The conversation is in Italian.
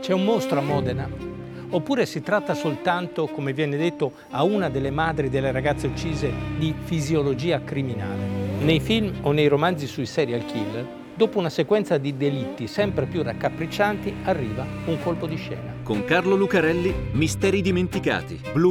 C'è un mostro a Modena? Oppure si tratta soltanto, come viene detto a una delle madri delle ragazze uccise, di fisiologia criminale? Nei film o nei romanzi sui serial killer, dopo una sequenza di delitti sempre più raccapriccianti, arriva un colpo di scena. Con Carlo Lucarelli, Misteri dimenticati. Blue